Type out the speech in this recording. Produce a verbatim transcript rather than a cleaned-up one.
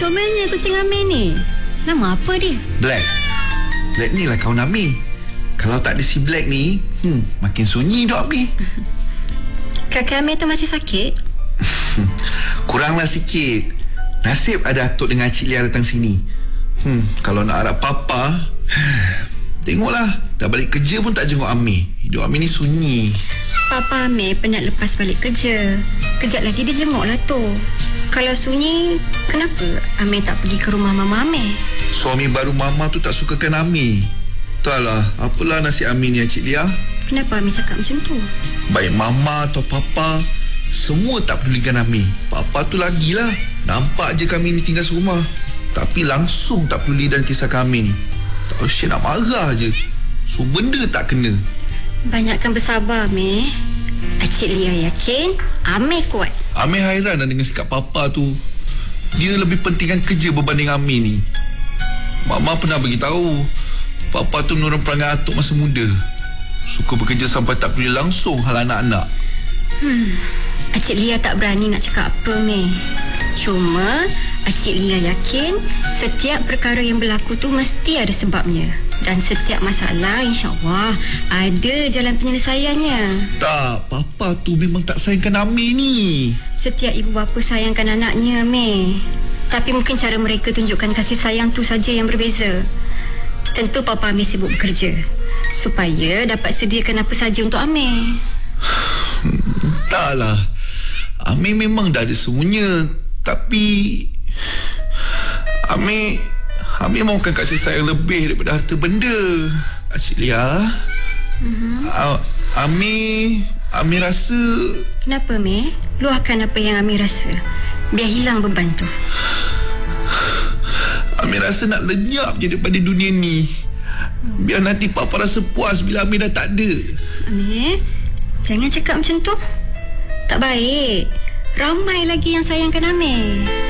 Comelnya kucing Amir ni. Nama apa dia? Black. Black ni lah kawan Amir. Kalau tak ada si Black ni, hmm, makin sunyi dok Amir. Kakak Amir tu masih sakit? Kuranglah sikit. Nasib ada Atuk dengan Cik Lia datang sini. Hmm, kalau nak harap papa, tengoklah, dah balik kerja pun tak jenguk Amir. Hidup Amir ni sunyi. Papa Amir penat lepas balik kerja. Kejap lagi dia jenguk lah tu. Kalau sunyi, kenapa Amir tak pergi ke rumah Mama Amir? Suami baru Mama tu tak sukakan Amir. Entahlah, apalah nasib Amir ni, Cik Lia. Kenapa Amir cakap macam tu? Baik Mama atau Papa, semua tak pedulikan Amir. Papa tu lagilah. Nampak je kami ni tinggal serumah, tapi langsung tak peduli dan kisah kami ni. Tak usah nak marah je. So benda tak kena. Banyakkan bersabar, Amir. Cik Lia yakin Amir kuat. Amir hairan dengan sikap Papa tu. Dia lebih pentingkan kerja berbanding Amir ni. Mama pernah beritahu Papa tu menurun perangai Atuk masa muda. Suka bekerja sampai tak peduli langsung hal anak-anak. Hmm, Cik Lia tak berani nak cakap apa, Amir. Cuma Cik Lia yakin setiap perkara yang berlaku tu mesti ada sebabnya. Dan setiap masalah insya-Allah ada jalan penyelesaiannya. Tak, Papa tu memang tak sayangkan Amir ni. Setiap ibu bapa sayangkan anaknya, Amir. Tapi mungkin cara mereka tunjukkan kasih sayang tu saja yang berbeza. Tentu Papa Amir sibuk bekerja supaya dapat sediakan apa saja untuk Amir. Entahlah, Amir memang dah ada semuanya. Tapi Amir Amir mahukan kasih sayang lebih daripada harta benda, Cik Lia. Mm-hmm. Amir Amir rasa... Kenapa, Amir? Luahkan apa yang Amir rasa, biar hilang beban tu. Amir rasa nak lenyap je daripada dunia ni. Biar nanti Papa rasa puas bila Amir dah tak ada. Amir, jangan cakap macam tu. Tak baik. Ramai lagi yang sayangkan Amir.